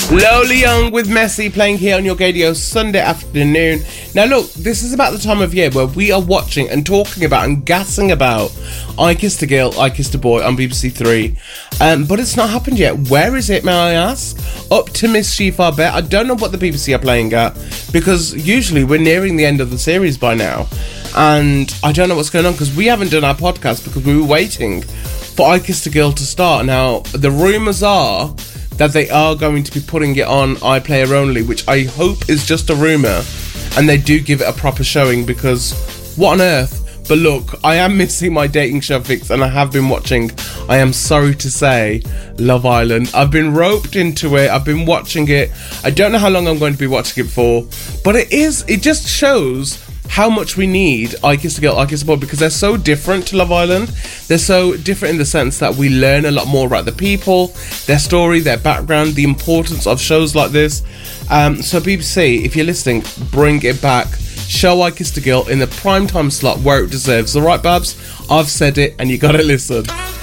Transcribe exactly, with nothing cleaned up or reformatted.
Lola Young with Messi playing here on your radio Sunday afternoon. Now look, this is about the time of year where we are watching and talking about and gassing about I Kissed a Girl, I Kissed a Boy on B B C Three. Um, but it's not happened yet. Where is it, may I ask? Up to Mischief, I bet. I don't know what the B B C are playing at, because usually we're nearing the end of the series by now. And I don't know what's going on, because we haven't done our podcast because we were waiting for I Kissed a Girl to start. Now, the rumours are that they are going to be putting it on iPlayer only, which I hope is just a rumour, and they do give it a proper showing, because what on earth? But look, I am missing my dating show fix, and I have been watching, I am sorry to say, Love Island. I've been roped into it, I've been watching it. I don't know how long I'm going to be watching it for, but it is, it just shows how much we need I Kissed a Girl, I Kissed a Boy, because they're so different to Love Island. They're so different in the sense that we learn a lot more about the people, their story, their background, the importance of shows like this. Um, so B B C, if you're listening, bring it back. Show I Kissed a Girl in the primetime slot where it deserves. Alright, Babs? I've said it and you gotta listen.